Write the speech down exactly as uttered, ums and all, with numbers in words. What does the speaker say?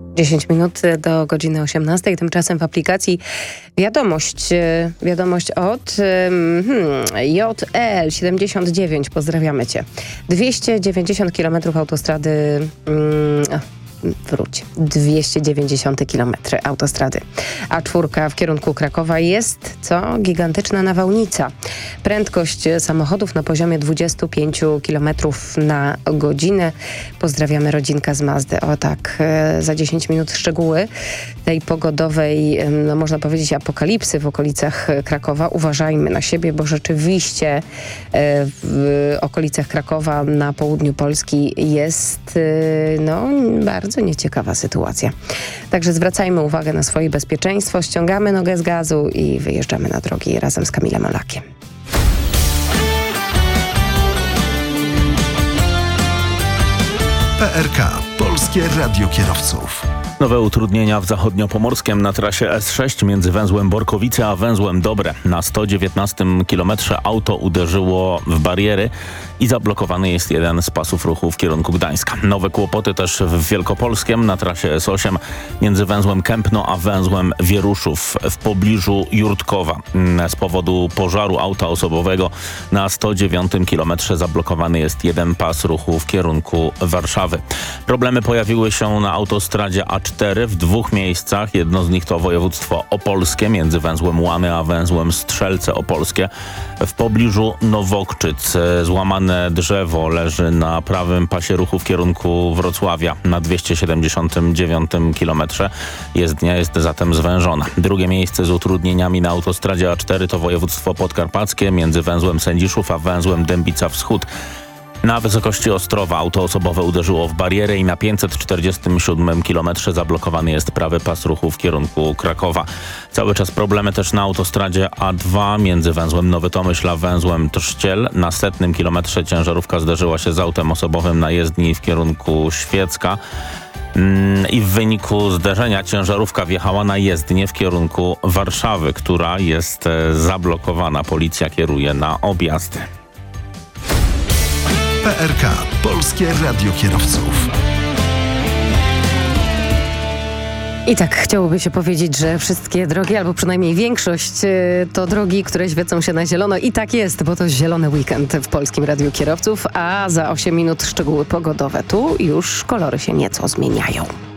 dziesięć minut do godziny osiemnastej. Tymczasem w aplikacji wiadomość, wiadomość od hmm, J L siedemdziesiąt dziewięć. Pozdrawiamy Cię. dwieście dziewięćdziesiąt kilometrów autostrady... Hmm, wróć. dwieście dziewięćdziesiąt kilometrów autostrady. A czwórka w kierunku Krakowa jest, co? Gigantyczna nawałnica. Prędkość samochodów na poziomie dwadzieścia pięć kilometrów na godzinę. Pozdrawiamy rodzinka z Mazdy. O tak, za dziesięć minut szczegóły tej pogodowej, no można powiedzieć, apokalipsy w okolicach Krakowa. Uważajmy na siebie, bo rzeczywiście w okolicach Krakowa na południu Polski jest no bardzo Bardzo nieciekawa sytuacja. Także zwracajmy uwagę na swoje bezpieczeństwo, ściągamy nogę z gazu i wyjeżdżamy na drogi razem z Kamilem Olakiem. P R K. Polskie Radio Kierowców. Nowe utrudnienia w zachodniopomorskiem na trasie S sześć między węzłem Borkowice a węzłem Dobre. Na sto dziewiętnastym kilometrze auto uderzyło w bariery i zablokowany jest jeden z pasów ruchu w kierunku Gdańska. Nowe kłopoty też w Wielkopolskiem na trasie S osiem między węzłem Kępno a węzłem Wieruszów w pobliżu Jurtkowa. Z powodu pożaru auta osobowego na sto dziewiątym kilometrze zablokowany jest jeden pas ruchu w kierunku Warszawy. Problemy pojawiły się na autostradzie A cztery w dwóch miejscach. Jedno z nich to województwo opolskie między węzłem Łany a węzłem Strzelce Opolskie. W pobliżu Nowokrzyc złamane drzewo leży na prawym pasie ruchu w kierunku Wrocławia na dwieście siedemdziesiątym dziewiątym kilometrze. Jezdnia jest zatem zwężona. Drugie miejsce z utrudnieniami na autostradzie A cztery to województwo podkarpackie między węzłem Sędziszów a węzłem Dębica Wschód. Na wysokości Ostrowa auto osobowe uderzyło w barierę i na pięćset czterdziestym siódmym kilometrze zablokowany jest prawy pas ruchu w kierunku Krakowa. Cały czas problemy też na autostradzie A dwa między węzłem Nowy Tomyśl a węzłem Trzciel. Na setnym kilometrze ciężarówka zderzyła się z autem osobowym na jezdni w kierunku Świecka. I w wyniku zderzenia ciężarówka wjechała na jezdnię w kierunku Warszawy, która jest zablokowana. Policja kieruje na objazdy. P R K. Polskie Radio Kierowców. I tak chciałoby się powiedzieć, że wszystkie drogi, albo przynajmniej większość, to drogi, które świecą się na zielono. I tak jest, bo to zielony weekend w Polskim Radiu Kierowców, a za osiem minut szczegóły pogodowe. Tu już kolory się nieco zmieniają.